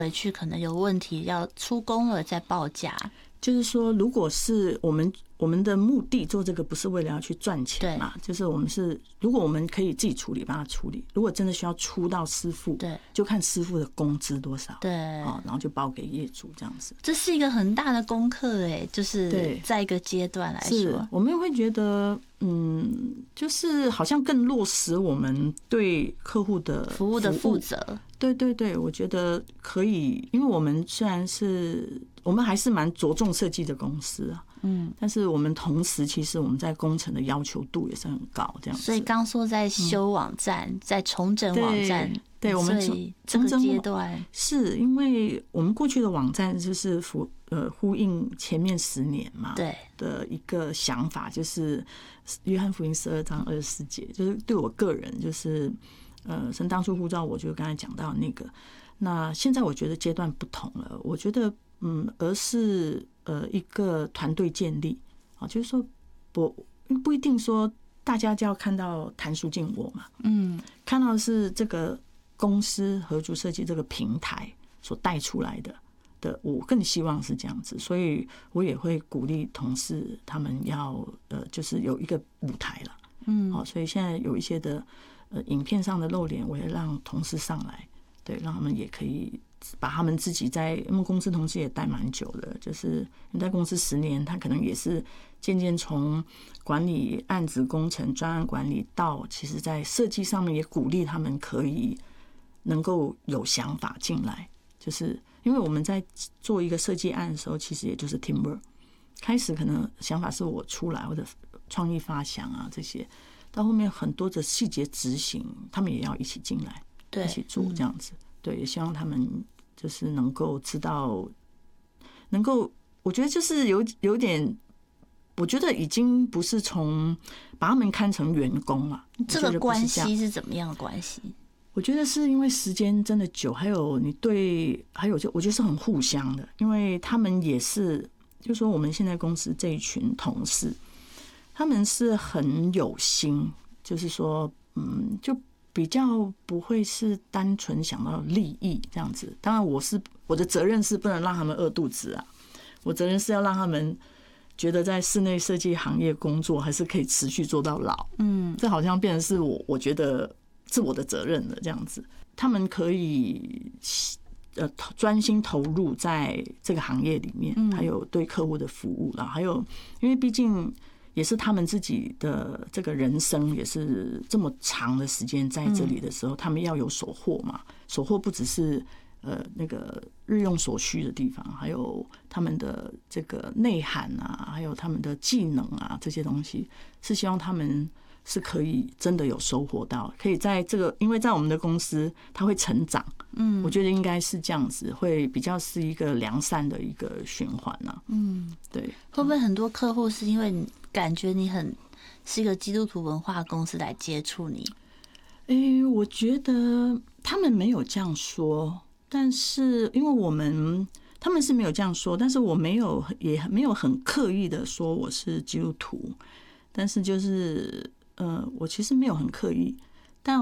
回去可能有问题要出工了再报价。 就是说，如果是我们的目的做这个不是为了要去赚钱嘛，就是如果我们可以自己处理，帮他处理。如果真的需要出到师傅， 对， 就看师傅的工资多少， 对， 然后就包给业主这样子。 这是一个很大的功课就是在一个阶段来说， 我们会觉得，就是好像更落实我们对客户的服务的负责。 对对对，我觉得可以，因为我们虽然我们还是蛮着重设计的公司啊，但是我们同时其实我们在工程的要求度也是很高，这样子。 所以刚说在修网站，在重整网站， 对我们这个阶段， 是因为我们过去的网站就是呼应前面10年嘛， 对的一个想法，就是约翰福音12章24节，就是对我个人就是神当初呼召我，就刚才讲到那个。那现在我觉得阶段不同了，我觉得而是一个团队建立啊，就是说不一定说大家就要看到谭淑静我嘛，看到的是这个公司合作设计这个平台所带出来的，我更希望是这样子，所以我也会鼓励同事他们要就是有一个舞台了，好，所以现在有一些的影片上的露脸，我也让同事上来，对，让他们也可以把他们自己因为公司同事也待蛮久的，就是你在公司10年，他可能也是渐渐从管理案子工程专案管理到其实在设计上面也鼓励他们可以能够有想法进来，就是因为我们在做一个设计案的时候，其实也就是 teamwork， 开始可能想法是我出来或者创意发想啊这些，到后面很多的细节执行，他们也要一起进来，一起做这样子。对，也希望他们就是能够知道，能够，我觉得就是有点，我觉得已经不是把他们看成员工了。 这个关系是怎么样的关系？ 我觉得是因为时间真的久，还有我觉得是很互相的，因为他们也是，就是说我们现在公司这一群同事，他们是很有心，就是说，就比较不会是单纯想到利益这样子。当然，我的责任是不能让他们饿肚子啊，我责任是要让他们觉得在室内设计行业工作还是可以持续做到老。这好像变成是我觉得是我的责任了这样子。他们可以专心投入在这个行业里面，还有对客户的服务啦，还有因为毕竟也是他们自己的这个人生也是这么长的时间在这里的时候，他们要有所获嘛。所获不只是那个日用所需的地方，还有他们的这个内涵啊，还有他们的技能啊，这些东西是希望他们是可以真的有收获到，可以在这个，因为在我们的公司他会成长，我觉得应该是这样子，会比较是一个良善的一个循环啊。对， 会不会很多客户是因为你感觉你是一个基督徒文化公司来接触你？ 我觉得他们没有这样说，但是因为他们是没有这样说，但是我也没有很刻意的说我是基督徒，但是就是我其实没有很刻意，但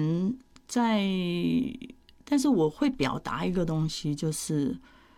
是我会表达一个东西，就是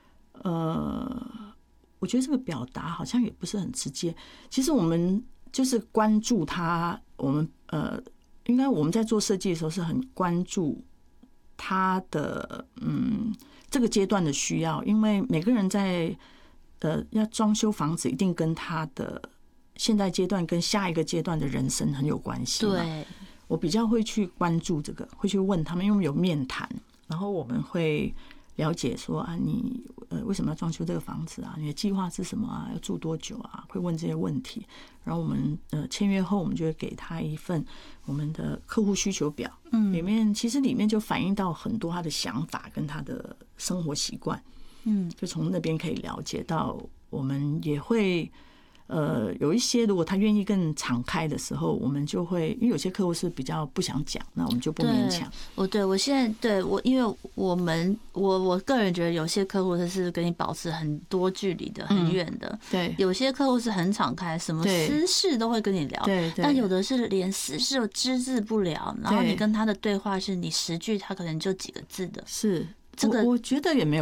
我觉得这个表达好像也不是很直接。其实我们就是关注他，应该我们在做设计的时候是很关注他的这个阶段的需要，因为每个人在要装修房子，一定跟他的现在阶段跟下一个阶段的人生很有关系。对，我比较会去关注这个，会去问他们，因为我们有面谈，然后我们会了解说啊，你为什么要装修这个房子啊？你的计划是什么啊？要住多久啊？会问这些问题。然后我们签约后，我们就会给他一份我们的客户需求表，里面就反映到很多他的想法跟他的生活习惯，就从那边可以了解到。我们也会有一些，如果他愿意更敞开的时候，我们就会，因为有些客户是比较不想讲，那我们就不勉强。 我现在因为我个人觉得有些客户他是跟你保持很多距离的，很远的。对，有些客户是很敞开，什么私事都会跟你聊。对，但有的是连私事都只字不聊，然后你跟他的对话是你10句，他可能就几个字的。 是，这个我觉得也没有。